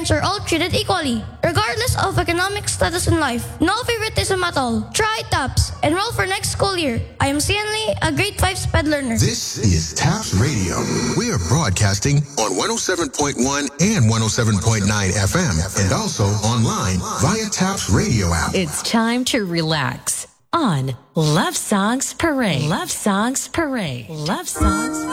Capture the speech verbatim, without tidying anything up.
parents are all treated equally, regardless of economic status in life. No favoritism at all. Try TAPS. Enroll for next school year. I am Sian Lee, a grade five SPED learner. This is TAPS Radio. We are broadcasting on one oh seven point one and one oh seven point nine F M, and also online via TAPS Radio app. It's time to relax on Love Songs Parade. Love Songs Parade. Love Songs